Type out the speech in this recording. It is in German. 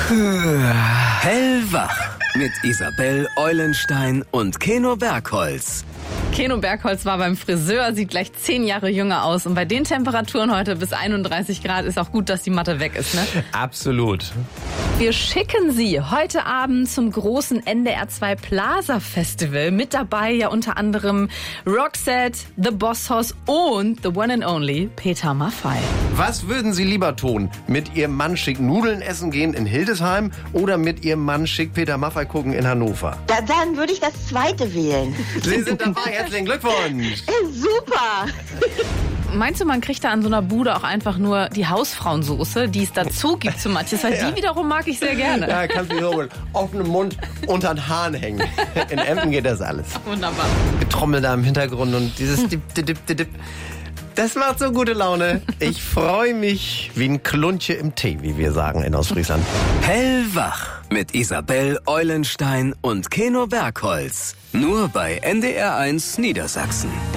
Hellwach mit Isabel Eulenstein und Keno Bergholz. Keno Bergholz war beim Friseur, sieht gleich 10 Jahre jünger aus. Und bei den Temperaturen heute bis 31 Grad ist auch gut, dass die Matte weg ist, ne? Absolut. Wir schicken Sie heute Abend zum großen NDR 2 Plaza Festival. Mit dabei ja unter anderem Roxette, The Boss Hoss und the one and only Peter Maffay. Was würden Sie lieber tun? Mit Ihrem Mann schick Nudeln essen gehen in Hildesheim oder mit Ihrem Mann schick Peter Maffay gucken in Hannover? Ja, dann würde ich das zweite wählen. Sie sind dabei, herzlichen Glückwunsch! Super! Meinst du, man kriegt da an so einer Bude auch einfach nur die Hausfrauensoße, die es dazu gibt zu manches? Weil die wiederum mag ich sehr gerne. Ja, kannst du hier mit offenem Mund unter den Haaren hängen. In Emden geht das alles. Wunderbar. Getrommel da im Hintergrund und dieses Dip, Dip, Dip, Dip. Das macht so gute Laune. Ich freue mich wie ein Kluntje im Tee, wie wir sagen in Ostfriesland. Hellwach mit Isabel Eulenstein und Keno Bergholz. Nur bei NDR 1 Niedersachsen.